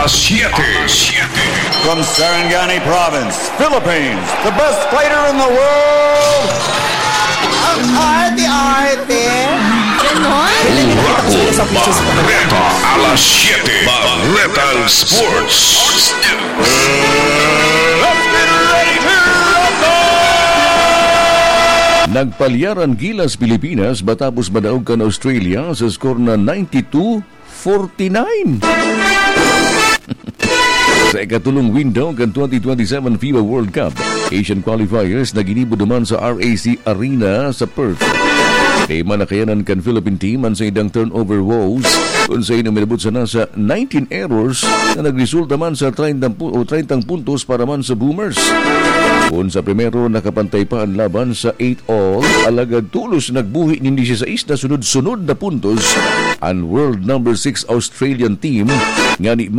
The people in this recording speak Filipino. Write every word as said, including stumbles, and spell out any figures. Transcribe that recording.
Alas siete. From Sarangani Province, Philippines, the best fighter in the world, Ang arte-arte. Ganon? Barreta, alas siete. Barretang Sports. let's get ready to rumble! Nagpalyaran gilas Pilipinas matapos madaog kan Australia sa skor na ninety-two forty-nine. Sa ikatulong window kan twenty twenty-seven FIBA World Cup, Asian qualifiers na ginibo naman sa R A C Arena sa Perth. Kay manakayanan kan Philippine team ang sa idang turnover woes kung sa inang minabot sa nasa nineteen errors na nagresulta man sa thirty, o thirty puntos para man sa Boomers. Kung sa primero nakapantay pa ang laban sa eight all, alagad tulos nagbuhi ni sixteen na sunod-sunod na puntos ang world number six Australian team nga ni